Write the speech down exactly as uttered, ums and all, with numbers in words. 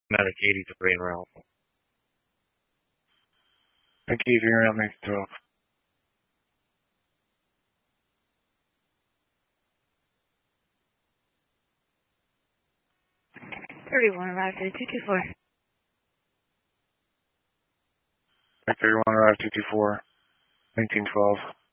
Medic eighty-three en route. Thank you, you're around next twelve. thirty-one arrived at two two four. thirty-one arrived two two four, nineteen twelve.